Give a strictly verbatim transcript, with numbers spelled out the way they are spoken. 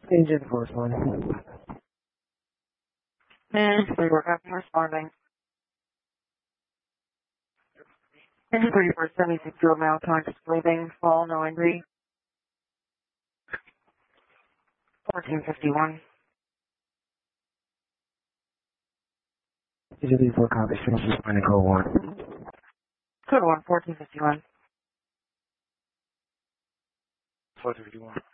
Agent Force One. And we were having responding. And three four seven six zero mile conscious breathing, fall, no injury. fourteen fifty-one. Agent four copy, finish responding code one. Code one, fourteen fifty-one. fourteen fifty-one.